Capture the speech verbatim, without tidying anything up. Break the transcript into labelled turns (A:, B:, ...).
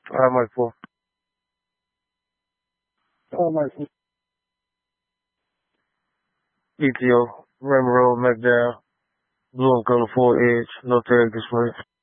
A: All right, Mike four.
B: Oh, my God.
A: E T O, Ram Road, McDowell, Blue and Color four Edge, no tag display.